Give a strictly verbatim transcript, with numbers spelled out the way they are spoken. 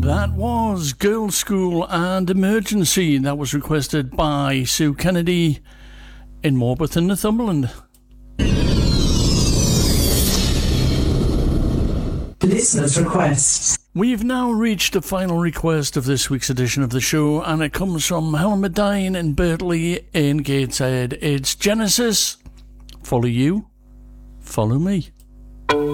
That was Girls' School and Emergency. That was requested by Sue Kennedy in Morpeth in Northumberland. Listener's request. We've now reached the final request of this week's edition of the show, and it comes from Helen Medine and Bertley in Gateshead. It's Genesis. Follow you, follow me.